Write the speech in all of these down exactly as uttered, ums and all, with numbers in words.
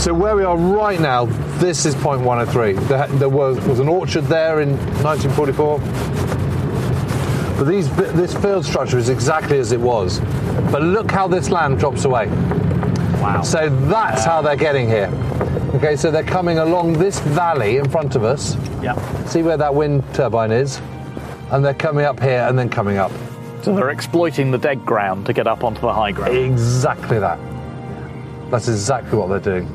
So where we are right now, this is point one oh three. There, there was, was an orchard there in nineteen forty-four. But these, this field structure is exactly as it was. But look how this land drops away. Wow. So that's how they're getting here. Okay, so they're coming along this valley in front of us. Yeah. See where that wind turbine is? And they're coming up here and then coming up. So they're exploiting the dead ground to get up onto the high ground. Exactly that. That's exactly what they're doing.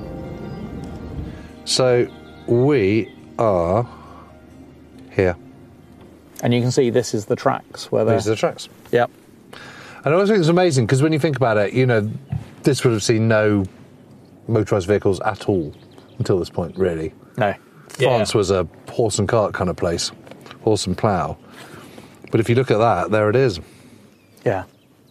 So we are here. And you can see this is the tracks where they're... These are the tracks. Yep. And I always think it's amazing because when you think about it, you know, this would have seen no motorised vehicles at all until this point, really. No. France yeah. was a horse and cart kind of place, horse and plough. But if you look at that, there it is. Yeah.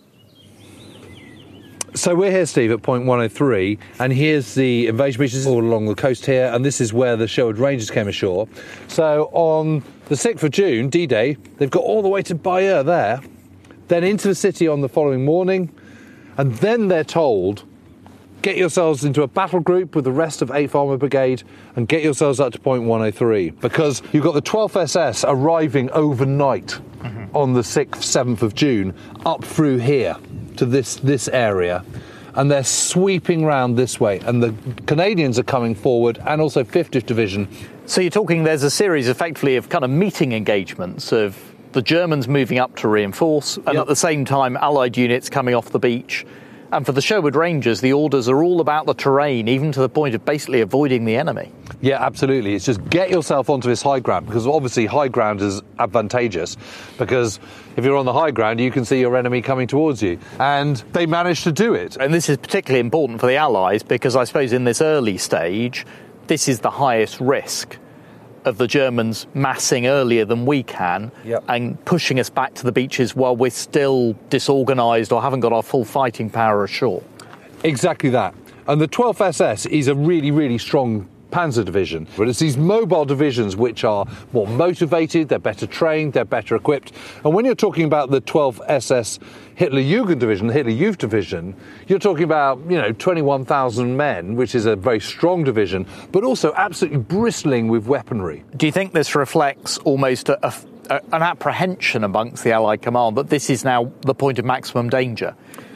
So we're here, Steve, at point one oh three, and here's the invasion beaches all along the coast here, and this is where the Sherwood Rangers came ashore. So on the sixth of June, D-Day, they've got all the way to Bayeux there, then into the city on the following morning, and then they're told, get yourselves into a battle group with the rest of eighth Armoured Brigade and get yourselves up to point one oh three, because you've got the twelfth S S arriving overnight mm-hmm. on the sixth, seventh of June, up through here to this, this area, and they're sweeping round this way, and the Canadians are coming forward, and also fiftieth Division. So you're talking there's a series effectively of kind of meeting engagements of the Germans moving up to reinforce, and yep. at the same time Allied units coming off the beach. And for the Sherwood Rangers, the orders are all about the terrain, even to the point of basically avoiding the enemy. Yeah, absolutely. It's just get yourself onto this high ground, because obviously high ground is advantageous, because if you're on the high ground, you can see your enemy coming towards you. And they managed to do it. And this is particularly important for the Allies, because I suppose in this early stage, this is the highest risk of the Germans massing earlier than we can yep. and pushing us back to the beaches while we're still disorganised or haven't got our full fighting power ashore. Exactly that. And the twelfth S S is a really, really strong Panzer division, but it's these mobile divisions which are more motivated, they're better trained, they're better equipped. And when you're talking about the twelfth S S Hitler Jugend division, the Hitler Youth division, you're talking about, you know, twenty-one thousand men, which is a very strong division, but also absolutely bristling with weaponry. Do you think this reflects almost a, a, an apprehension amongst the Allied command that this is now the point of maximum danger?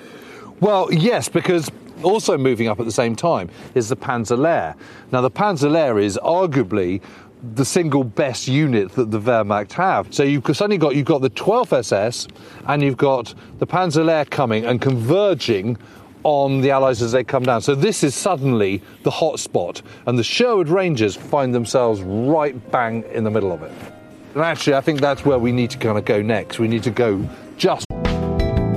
Well, yes, because also moving up at the same time is the Panzer-Lehr. Now, the Panzer-Lehr is arguably the single best unit that the Wehrmacht have. So you've suddenly got you've got the twelfth S S and you've got the Panzer-Lehr coming and converging on the Allies as they come down. So this is suddenly the hot spot, and the Sherwood Rangers find themselves right bang in the middle of it. And actually, I think that's where we need to kind of go next. We need to go just